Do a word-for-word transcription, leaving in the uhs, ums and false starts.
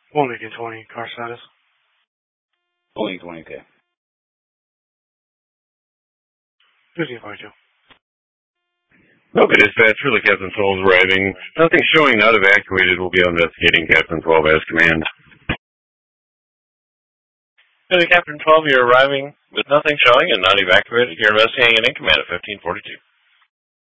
One Lincoln twenty, car status. One Lincoln twenty, okay. fifteen forty-two. Okay, dispatch, really Captain twelve is arriving. Nothing showing not evacuated. We'll be investigating Captain twelve as command. Really Captain twelve, you're arriving with nothing showing and not evacuated. You're investigating and in command at fifteen forty-two.